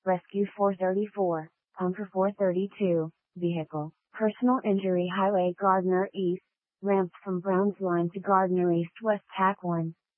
Rescue 434, Pumper 432, Vehicle, Personal Injury Highway Gardner East, ramp from Browns Line to Gardner East West Tack 1.